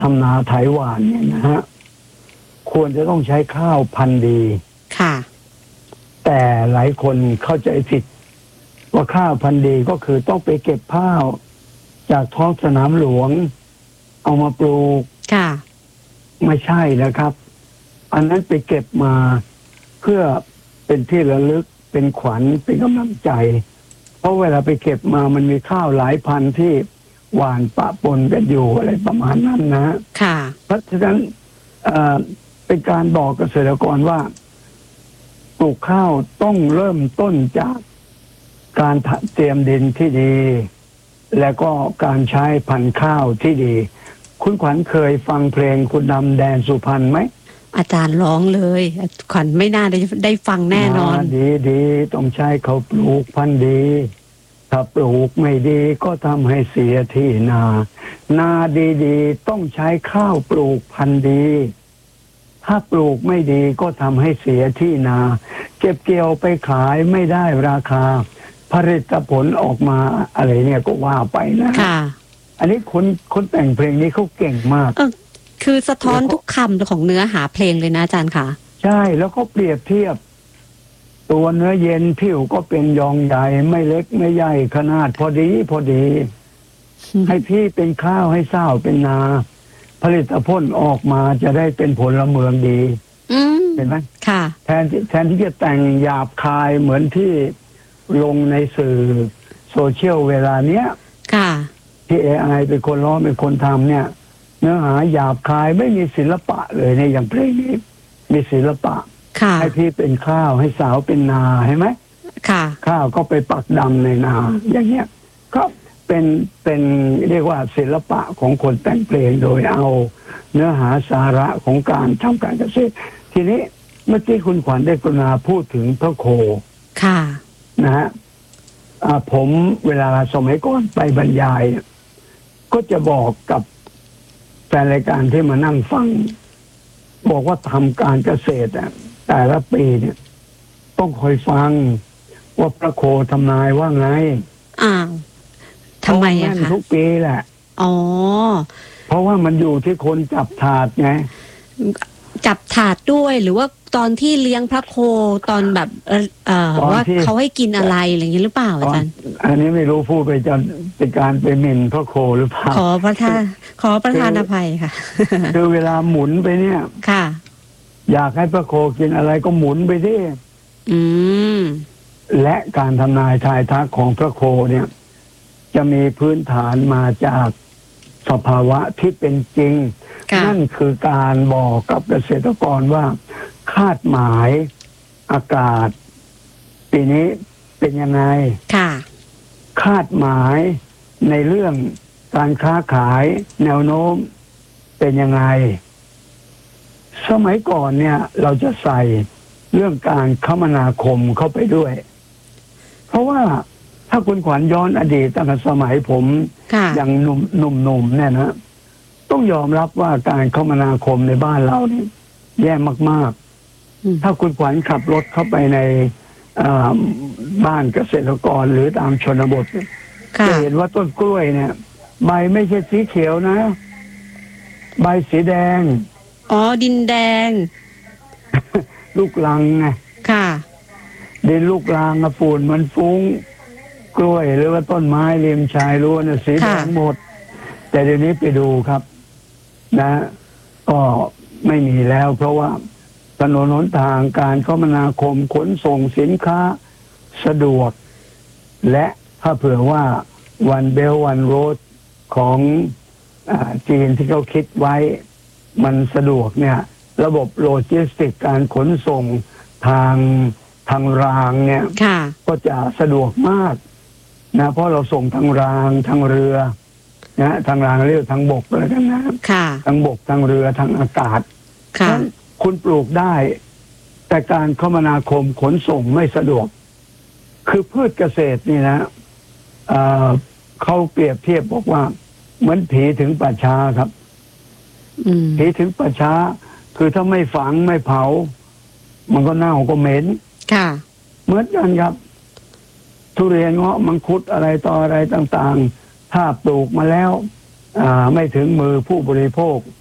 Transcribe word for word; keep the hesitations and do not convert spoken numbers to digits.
ทำนาไถหวานเนี่ยนะฮะควรจะต้องใช้ข้าวพันธุ์ดีค่ะแต่หลายคนเข้าใจผิดว่าข้าวพันธุ์ดีก็คือต้องไปเก็บข้าวจากท้องสนามหลวงเอามาปลูกค่ะไม่ใช่นะครับ อันนั้นไปเก็บมาเพื่อเป็นที่ระลึกเป็นขวัญเป็นกำลังใจเพราะเวลาไปเก็บมามันมีข้าวหลายพันธุ์ที่หวานปะปนกันอยู่อะไรประมาณนั้นนะค่ะเพราะฉะนั้นเป็นการบอกเกษตรกรว่าปลูกข้าวต้องเริ่มต้นจากการเตรียมดินที่ดีและก็การใช้พันธุ์ข้าวที่ดีคุณขวัญเคยฟังเพลงคุณดำแดนสุพรรณไหมอาจารย์ร้องเลยขวัญไม่น่าได้ได้ฟังแน่นอนดีดีต้องใช้เขาปลูกพันธุ์ดีถ้าปลูกไม่ดีก็ทำให้เสียที่นานาดีๆต้องใช้ข้าวปลูกพันธุ์ดีถ้าปลูกไม่ดีก็ทำให้เสียที่นาเก็บเกี่ยวไปขายไม่ได้ราคาผลิตผลออกมาอะไรเนี่ยก็ว่าไปนะค่ะอันนี้คนคนแต่งเพลงนี้เขาเก่งมากเออคือสะท้อนทุกคำของเนื้อหาเพลงเลยนะอาจารย์ค่ะใช่แล้วก็เปรียบเทียบตัวเนื้อเย็นผิวก็เป็นยองใหญ่ไม่เล็กไม่ใหญ่ขนาดพอดีพอดีให้พี่เป็นข้าวให้เศร้าเป็นนาผลิตผลออกมาจะได้เป็นผลเมืองดีเห็นไหมค่ะแทนที่แทนที่จะแต่งหยาบคายเหมือนที่ลงในสื่อโซเชียลเวลาเนี้ยค่ะที่ เอ ไอ เป็นคนร้องเป็นคนทำเนี่ยเนื้อหาหยาบคายไม่มีศิลปะเลยในอย่างเพลงนี้มีศิลปะให้พี่เป็นข้าวให้สาวเป็นนาใช่ไหมค่ะข้าวก็ไปปักดำในนาอย่างเงี้ยก็เป็นเป็นเรียกว่าศิลปะของคนแต่งเพลงโดยเอาเนื้อหาสาระของการทำการเกษตรทีนี้เมื่อกี้คุณขวัญได้กรุณาพูดถึงพระโคค่ะนะฮะผมเวลาสมัยก่อนไปบรรยายก็จะบอกกับแฟนรายการที่มานั่งฟังบอกว่าทำการเกษตรแต่ละปีเนี่ยต้องคอยฟังว่าพระโคทำนายว่าไงอ้าวทำไมอะคะทุกปีแหละอ๋อเพราะว่ามันอยู่ที่คนจับถาดไงจับถาดด้วยหรือว่าตอนที่เลี้ยงพระโคตอนแบบเอ่อว่าเขาให้กินอะไรอะไรอย่างนี้หรือเปล่าอาจารย์อันนี้ไม่รู้พูดไปจะเป็นการไปหมิ่นพระโคหรือเปล่าขอประทานขอประทานอภัยค่ะคือเวลาหมุนไปเนี่ยค่ะอยากให้พระโคกินอะไรก็หมุนไปดิอืมและการทำนายทายทักของพระโคเนี่ยจะมีพื้นฐานมาจากสภาวะที่เป็นจริงนั่นคือการบอกกับเกษตรกรว่าคาดหมายอากาศปีนี้เป็นยังไงค่ะคาดหมายในเรื่องการค้าขายแนวโน้มเป็นยังไงสมัยก่อนเนี่ยเราจะใส่เรื่องการคมนาคมเข้าไปด้วยเพราะว่าถ้าคุณขวัญย้อนอดีตตั้งแต่สมัยผมยังหนุ่มหนุ่มๆเนี่ยนะต้องยอมรับว่าการคมนาคมในบ้านเราเนี่ยแย่มากๆถ้าคุณขวัญขับรถเข้าไปในบ้านเกษตรกรหรือตามชนบทจะเห็นว่าต้นกล้วยเนี่ยใบไม่ใช่สีเขียวนะใบสีแดงอ๋อดินแดงลูกลังไงค่ะดินลูกลังอะฝุ่นมันฟุ้งกล้วยหรือว่าต้นไม้ริมชายรั้วเนี่ยสีแดงหมดแต่เดี๋ยวนี้ไปดูครับนะก็ไม่มีแล้วเพราะว่าถนนหนทางการคมนาคมขนส่งสินค้าสะดวกและถ้าเผื่อว่าวันเบลวันโรดของอ่าจีนที่เขาคิดไว้มันสะดวกเนี่ยระบบโลจิสติกการขนส่งทางทางรางเนี่ยก็จะสะดวกมากนะเพราะเราส่งทางรางทางเรือนะทางรางเรียกทางบกอะไรทั้งนั้นทางบกทางเรือทางอากาศคุณปลูกได้แต่การคมนาคมขนส่งไม่สะดวกคือพืชเกษตรนี่นะเอ่อเขาเปรียบเทียบบอกว่าเหมือนผีถึงป่าช้าครับผีถึงป่าช้าคือถ้าไม่ฝังไม่เผามันก็เน่าก็เหม็นเหมือนกันครับทุเรียนเงาะมังคุดอะไรต่ออะไรต่างๆถ้าปลูกมาแล้วอ่าไม่ถึงมือผู้บริโภค